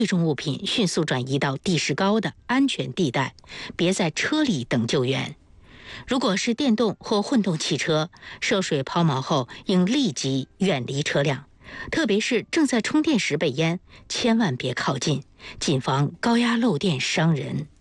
最重物品迅速转移到地势高的安全地带，别在车里等救援。如果是电动或混动汽车，涉水抛锚后应立即远离车辆，特别是正在充电时被淹，千万别靠近，谨防高压漏电伤人。